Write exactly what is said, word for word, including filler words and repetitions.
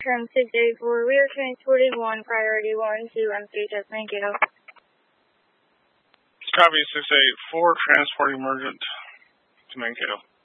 Emergent six eighty-four. We are transporting one priority one to M C H S Mankato. Copy six eighty-four, transporting Emergent to Mankato.